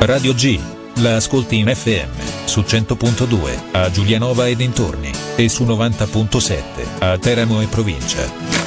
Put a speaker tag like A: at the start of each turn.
A: Radio G. La ascolti in FM, su 100.2, a Giulianova e dintorni, e su 90.7, a Teramo e provincia.